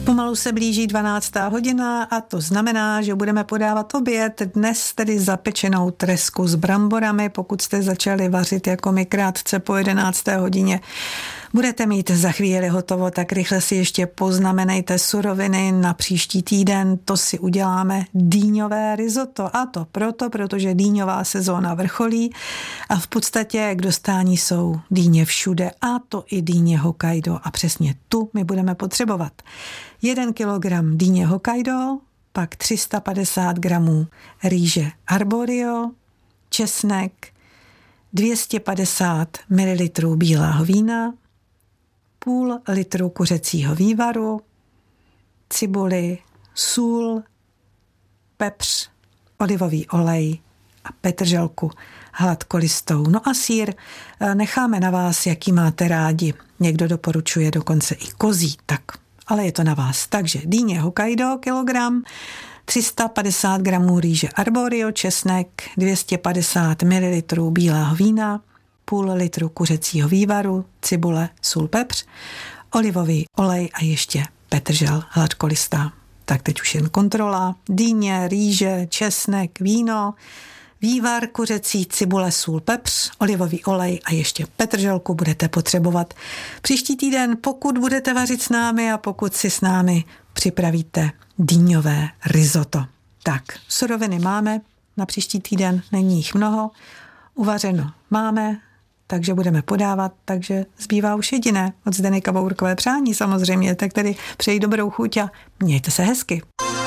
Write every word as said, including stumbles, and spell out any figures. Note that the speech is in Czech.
Pomalu se blíží dvanáctá hodina a to znamená, že budeme podávat oběd, dnes tedy zapečenou tresku s bramborami. Pokud jste začali vařit jako my krátce po jedenácté hodině, budete mít za chvíli hotovo, tak rychle si ještě poznamenejte suroviny na příští týden. To si uděláme dýňové risotto. A to proto, protože dýňová sezóna vrcholí a v podstatě k dostání jsou dýně všude, a to i dýně Hokkaido. A přesně tu my budeme potřebovat. Jeden kilogram dýně Hokkaido, pak tři sta padesát gramů rýže arborio, česnek, dvě stě padesát mililitrů bílého vína, půl litru kuřecího vývaru, cibuli, sůl, pepř, olivový olej a petrželku hladkolistou. No a sýr necháme na vás, jaký máte rádi. Někdo doporučuje dokonce i kozí, tak, ale je to na vás. Takže dýně Hokkaido kilogram, tři sta padesát gramů rýže arborio, česnek, dvě stě padesát mililitrů bílého vína, půl litru kuřecího vývaru, cibule, sůl, pepř, olivový olej a ještě petržel hladkolistá. Tak teď už jen kontrola. Dýně, rýže, česnek, víno, vývar, kuřecí, cibule, sůl, pepř, olivový olej a ještě petrželku budete potřebovat příští týden, pokud budete vařit s námi a pokud si s námi připravíte dýňové risotto. Tak, suroviny máme na příští týden, není jich mnoho, uvařeno máme, takže budeme podávat, takže zbývá už jediné. Od Zdeněka Bourkové přání samozřejmě, tak tedy přeji dobrou chuť a mějte se hezky.